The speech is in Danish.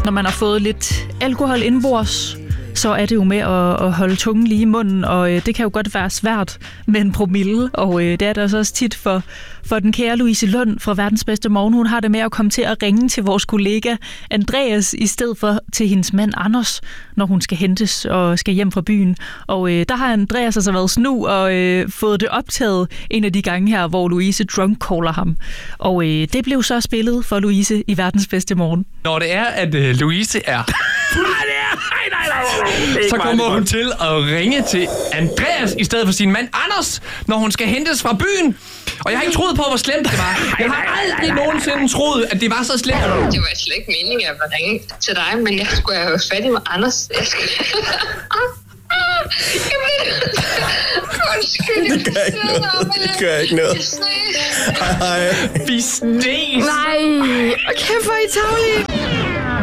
Når man har fået lidt alkohol indenbords, så er det jo med at holde tungen lige i munden, og det kan jo godt være svært med en promille, og det er der også tit for den kære Louise Lund fra Verdens Bedste Morgen. Hun har det med at komme til at ringe til vores kollega Andreas, i stedet for til hendes mand Anders, når hun skal hentes og skal hjem fra byen. Og der har Andreas altså været snu og fået det optaget en af de gange her, hvor Louise drunk-caller ham. Og det blev så spillet for Louise i Verdens Bedste Morgen. Når det er, at Louise er... så kommer hun til at ringe til Andreas i stedet for sin mand Anders, når hun skal hentes fra byen. Og jeg har ikke troet på, hvor slemt det var. Jeg har aldrig nogensinde troet, at det var så slemt. Det var slet ikke meningen, at jeg ville ringe til dig, men jeg skulle have fat i med Anders. Det gør ikke noget. Hej. Vi ses. Nej, kæft, hvor er I tavlige.